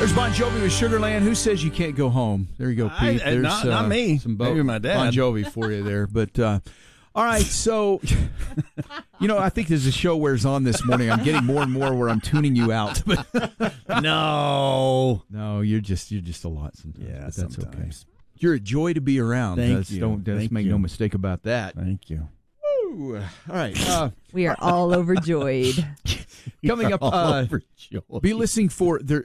There's Bon Jovi with Sugarland. Who says you can't go home? There you go, Pete. There's not me. Maybe my dad. Bon Jovi for you there. But all right, so I think as the show wears on this morning, I'm getting more and more where I'm tuning you out. No, you're just a lot sometimes. Yeah, but that's sometimes. okay. You're a joy to be around. Thank you. Let's make no mistake about that. Thank you. Woo. All right. We are all overjoyed. Coming up, be listening for there.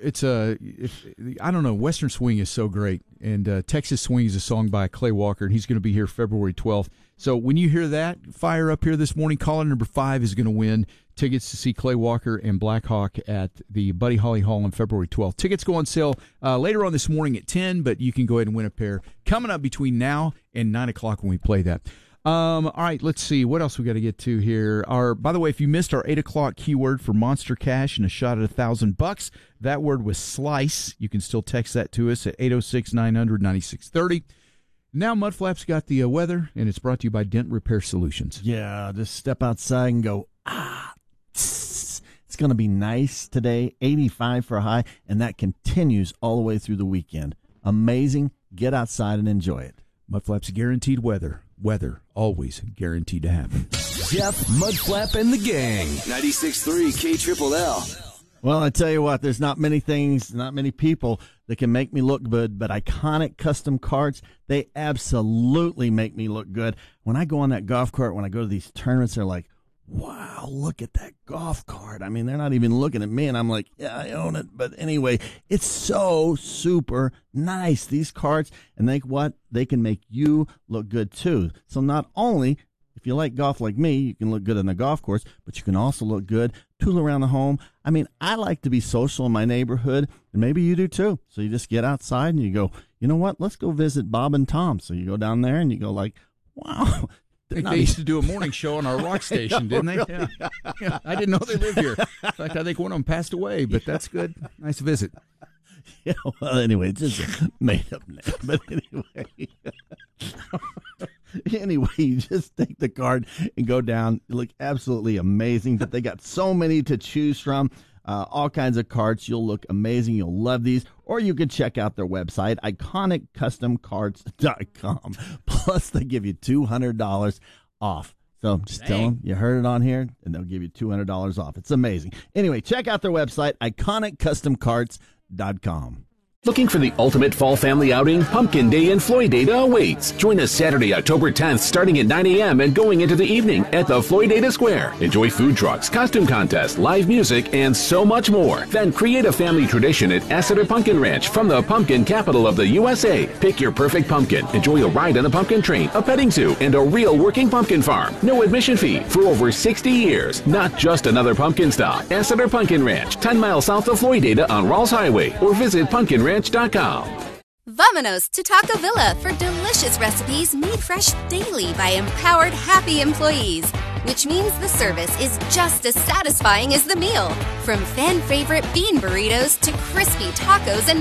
I don't know. Western Swing is so great, and Texas Swing is a song by Clay Walker, and he's going to be here February 12th. So when you hear that fire up here this morning, caller number 5 is going to win tickets to see Clay Walker and Black Hawk at the Buddy Holly Hall on February 12th. Tickets go on sale later on this morning at 10, but you can go ahead and win a pair coming up between now and 9 o'clock when we play that. All right, let's see. What else we got to get to here? By the way, if you missed our 8 o'clock keyword for Monster Cash and a shot at $1,000, that word was slice. You can still text that to us at 806-900-9630. Now Mudflap's got the weather, and it's brought to you by Dent Repair Solutions. Yeah, just step outside and go, It's going to be nice today, 85 for a high, and that continues all the way through the weekend. Amazing. Get outside and enjoy it. Mudflap's guaranteed weather. Weather always guaranteed to happen. Jeff Mudflap and the gang. 96.3 K-Triple-L. Well, I tell you what, there's not many things, not many people that can make me look good, but Iconic Custom Carts, they absolutely make me look good. When I go on that golf cart, when I go to these tournaments, they're like, wow, look at that golf cart. I mean, they're not even looking at me, and I'm like, yeah, I own it. But anyway, it's so super nice, these carts, and they can make you look good too. So not only, if you like golf like me, you can look good on the golf course, but you can also look good, tool around the home. I mean, I like to be social in my neighborhood, and maybe you do too. So you just get outside and you go, you know what, let's go visit Bob and Tom. So you go down there and you go like, wow. They used to do a morning show on our rock station, didn't they? Really? Yeah. I didn't know they lived here. In fact, I think one of them passed away, but that's good. Nice visit. Yeah, well, anyway, it's just a made-up name. But anyway, you just take the card and go down. You look absolutely amazing, but they got so many to choose from. All kinds of carts. You'll look amazing. You'll love these. Or you can check out their website, IconicCustomCarts.com. Plus, they give you $200 off. So just tell them you heard it on here, and they'll give you $200 off. It's amazing. Anyway, check out their website, IconicCustomCarts.com. Looking for the ultimate fall family outing? Pumpkin Day in Floydada awaits. Join us Saturday, October 10th, starting at 9 a.m. and going into the evening at the Floydada Square. Enjoy food trucks, costume contests, live music, and so much more. Then create a family tradition at Assiter Pumpkin Ranch from the pumpkin capital of the USA. Pick your perfect pumpkin. Enjoy a ride on a pumpkin train, a petting zoo, and a real working pumpkin farm. No admission fee for over 60 years. Not just another pumpkin stop. Assiter Pumpkin Ranch, 10 miles south of Floydada on Rawls Highway, or visit pumpkinranch.com. Vamonos to Taco Villa for delicious recipes made fresh daily by empowered, happy employees, which means the service is just as satisfying as the meal. From fan favorite bean burritos to crispy tacos and